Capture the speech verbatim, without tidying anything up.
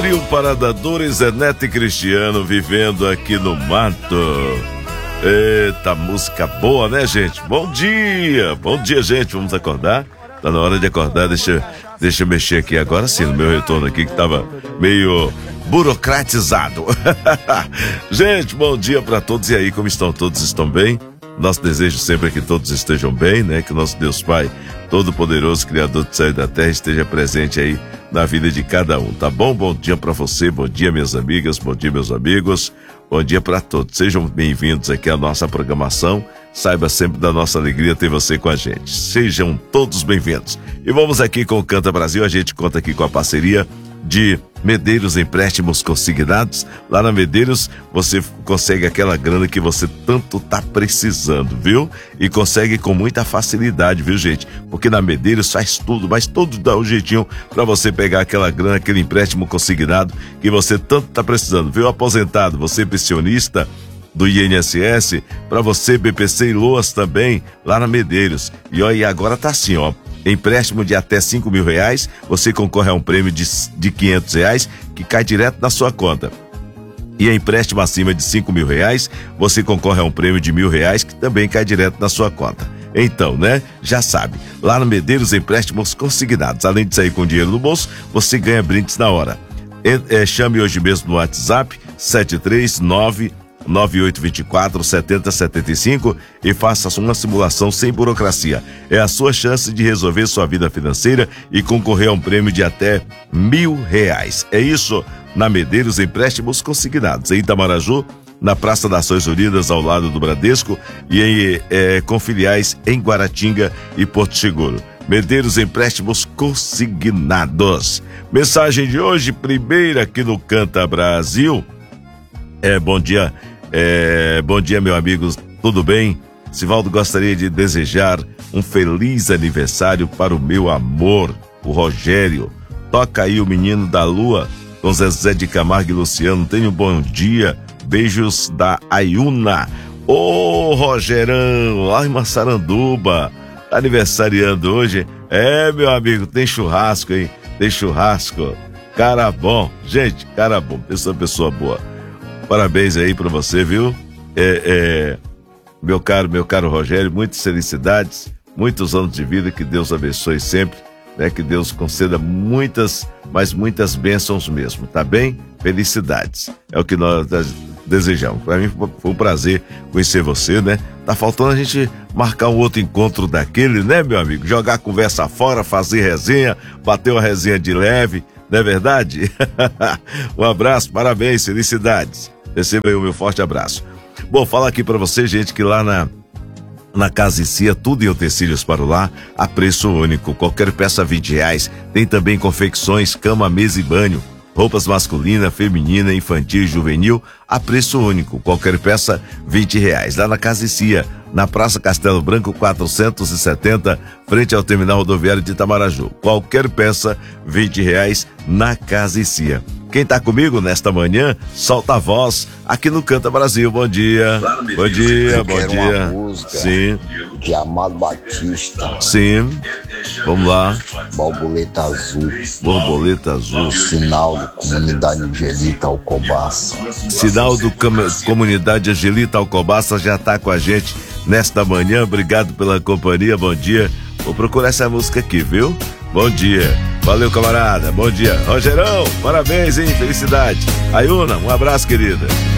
trio Paradadores, Zé Neto e Cristiano vivendo aqui no mato. Eita, música boa, né, gente? Bom dia, bom dia, gente. Vamos acordar? Tá na hora de acordar. Deixa, deixa eu mexer aqui agora sim, no meu retorno aqui, que tava meio burocratizado. Gente, bom dia pra todos. E aí, como estão? Todos estão bem? Nosso desejo sempre é que todos estejam bem, né? Que o nosso Deus Pai Todo-Poderoso, Criador do céu e da terra, esteja presente aí na vida de cada um, tá bom? Bom dia pra você, bom dia minhas amigas, bom dia meus amigos, bom dia pra todos. Sejam bem-vindos aqui à nossa programação. Saiba sempre da nossa alegria ter você com a gente. Sejam todos bem-vindos. E vamos aqui com o Canta Brasil. A gente conta aqui com a parceria de Medeiros Empréstimos Consignados. Lá na Medeiros você consegue aquela grana que você tanto tá precisando, viu? E consegue com muita facilidade, viu, gente? Porque na Medeiros faz tudo, mas tudo dá um jeitinho pra você pegar aquela grana, aquele empréstimo consignado que você tanto tá precisando, viu? Aposentado, você pensionista do I N S S, pra você B P C e Loas também, lá na Medeiros. E ó, e agora tá assim, ó. Empréstimo de até cinco mil reais, você concorre a um prêmio de, de quinhentos reais que cai direto na sua conta. E empréstimo acima de cinco mil reais, você concorre a um prêmio de mil reais que também cai direto na sua conta. Então, né? Já sabe, lá no Medeiros Empréstimos Consignados, além de sair com dinheiro no bolso, você ganha brindes na hora. É, é, chame hoje mesmo no WhatsApp sete três nove nove oito dois quatro sete zero sete cinco e faça uma simulação sem burocracia. É a sua chance de resolver sua vida financeira e concorrer a um prêmio de até mil reais. É isso na Medeiros Empréstimos Consignados, em Itamaraju, na Praça das Nações Unidas, ao lado do Bradesco, e em, é, com filiais em Guaratinga e Porto Seguro. Medeiros Empréstimos Consignados. Mensagem de hoje, primeira aqui no Canta Brasil. É, bom dia. É, bom dia, meu amigo, tudo bem? Sivaldo, gostaria de desejar um feliz aniversário para o meu amor, o Rogério. Toca aí o Menino da Lua com Zezé de Camargo e Luciano. Tenha um bom dia. Beijos da Ayuna. Ô, Rogerão, lá em Massaranduba, tá aniversariando hoje. É, meu amigo, tem churrasco, hein? Tem churrasco. Cara bom, gente, cara bom, pessoa, pessoa boa. Parabéns aí pra você, viu? É, é, meu caro, meu caro Rogério, muitas felicidades, muitos anos de vida, que Deus abençoe sempre, né? Que Deus conceda muitas, mas muitas bênçãos mesmo, tá bem? Felicidades, é o que nós desejamos. Pra mim foi um prazer conhecer você, né? Tá faltando a gente marcar um outro encontro daquele, né, meu amigo? Jogar a conversa fora, fazer resenha, bater uma resenha de leve, não é verdade? Um abraço, parabéns, felicidades. Receba aí o meu forte abraço. Bom, fala aqui pra você, gente, que lá na, na Casa e Cia, tudo em utensílios para o lar, a preço único. Qualquer peça vinte reais. Tem também confecções, cama, mesa e banho. Roupas masculina, feminina, infantil e juvenil, a preço único. Qualquer peça, vinte reais. Lá na Casa e Cia, na Praça Castelo Branco, quatrocentos e setenta, frente ao terminal rodoviário de Itamaraju. Qualquer peça, vinte reais na Casa e Cia. Quem tá comigo nesta manhã, solta a voz aqui no Canta Brasil. Bom dia. Bom dia, bom dia. Uma música Sim. de Amado Batista. Sim. Vamos lá. Borboleta Azul. Borboleta Azul. Sinal do Comunidade Angelita Alcobaça. Sinal do com- Comunidade Angelita Alcobaça já tá com a gente nesta manhã. Obrigado pela companhia. Bom dia. Vou procurar essa música aqui, viu? Bom dia. Valeu, camarada. Bom dia. Rogerão, parabéns, hein? Felicidade. Ayuna, um abraço, querida.